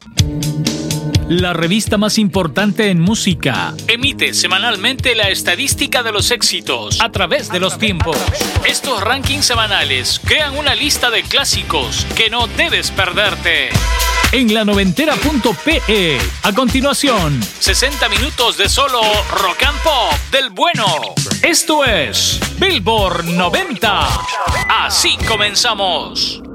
La revista más importante en música emite semanalmente la estadística de los éxitos a través de los tiempos. Estos rankings semanales crean una lista de clásicos que no debes perderte. En la noventera.pe, a continuación, 60 minutos de solo rock and pop del bueno. Esto es Billboard 90. Así comenzamos.